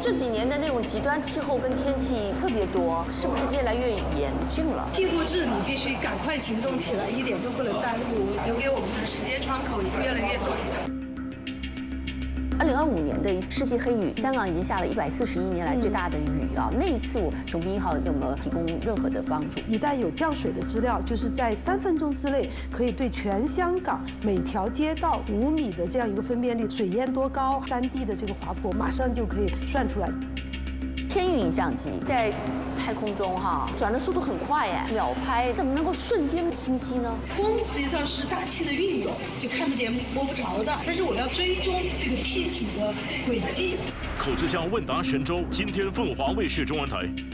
这几年的那种极端气候跟天气特别多，是不是越来越严峻了？ 气候治理必须赶快行动起来，一点都不能耽误，留给我们的时间窗口也越来越短。 2025年的世纪黑雨，香港已经下了141年来最大的雨啊！那一次，雄滨1号有没有提供任何的帮助？ 一旦有降水的资料，就是在3分钟之内，可以对全香港每条街道5米的这样一个分辨率，水淹多高，3D 的这个滑坡，马上就可以算出来。 天运影像机在太空中转的速度很快哎，秒拍，怎么能够瞬间清晰呢？ 风实际上是大气的运涌，就看不见摸不着的，但是我要追踪这个气体的轨迹。 口之巷问答神州，今天凤凰卫视中文台。